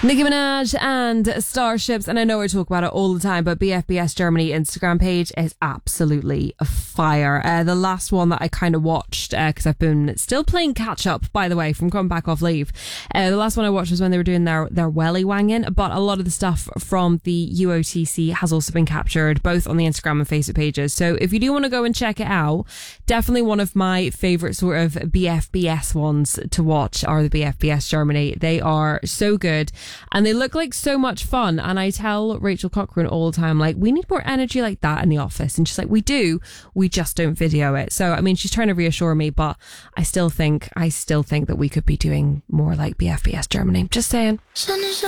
Nicki Minaj and Starships, and I know we talk about it all the time, but BFBS Germany Instagram page is absolutely fire. The last one that I kind of watched, because I've been still playing catch up, by the way, from coming back off leave. The last one I watched was when they were doing their welly wanging, but a lot of the stuff from the UOTC has also been captured both on the Instagram and Facebook pages. So if you do want to go and check it out, definitely one of my favourite sort of BFBS ones to watch are the BFBS Germany. They are so good. And they look like so much fun. And I tell Rachel Cochran all the time, like, we need more energy like that in the office. And she's like, we do. We just don't video it. So, I mean, she's trying to reassure me, but I still think that we could be doing more like BFBS Germany. Just saying.